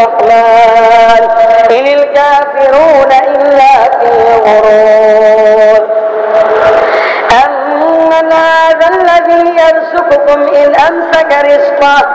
الرحمن إن الكافرون إلا في غرور أمن هذا الذي يرزقكم إن أمسك رزقه